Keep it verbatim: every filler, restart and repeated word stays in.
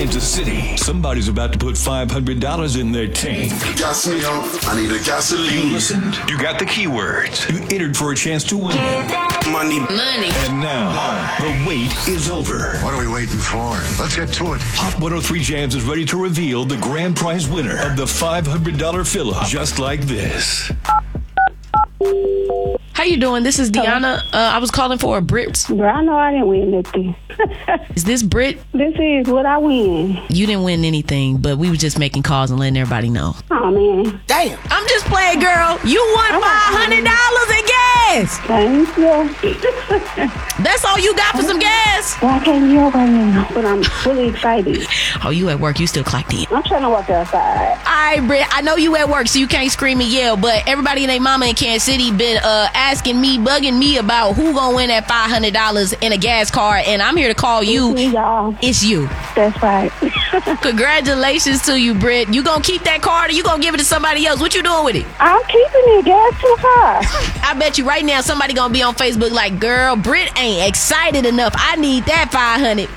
Kansas City. Somebody's about to put five hundred dollars in their tank. Gas me up. I need a gasoline. You listened. You got the keywords. You entered for a chance to win. Money. Money. And now, the wait is over. What are we waiting for? Let's get to it. Hot one oh three Jams is ready to reveal the grand prize winner of the five hundred dollars fill-up. Just like this. How you doing? This is Deanna. Uh, I was calling for a Brit. Girl, I know I didn't win nothing. Is this Brit? This is what I win. You didn't win anything, but we were just making calls and letting everybody know. Oh, man. Damn. I'm just playing, girl. You won five hundred dollars in gas. Thank you. That's all you got for some gas? Well, I can't hear right now, but I'm fully excited. Oh, you at work. You still clocked in. I'm trying to walk outside. All right, Britt. I know you at work, so you can't scream and yell, but everybody and their mama in Kansas City been uh, asking me, bugging me about who gonna win that five hundred dollars in a gas card, and I'm here to call you. It's me, y'all. It's you. That's right. Congratulations to you, Britt. You gonna keep that card or you gonna give it to somebody else? What you doing with it? I'm keeping it. Gas too high. I bet you right now somebody gonna be on Facebook like, girl, Britt ain't excited enough. I need that five hundred.